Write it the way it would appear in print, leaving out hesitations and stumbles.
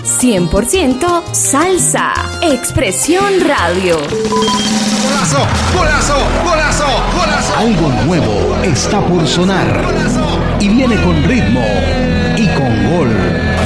100% salsa. Expresión Radio. ¡Golazo! ¡Golazo! ¡Golazo! ¡Golazo! Algo nuevo está por sonar. Y viene con ritmo y con gol.